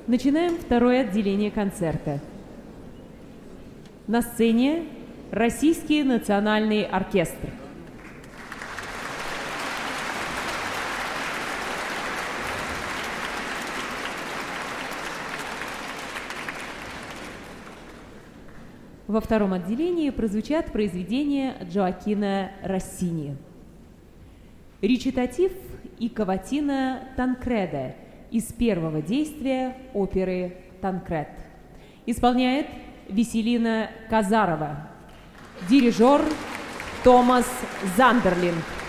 Начинаем второе отделение концерта. На сцене Российский национальный оркестр. Во втором отделении прозвучат произведения Джоаккино Россини. Речитатив и каватина Танкреда из первого действия оперы «Танкред». Исполняет Веселина Казарова. Дирижер Томас Зандерлинг.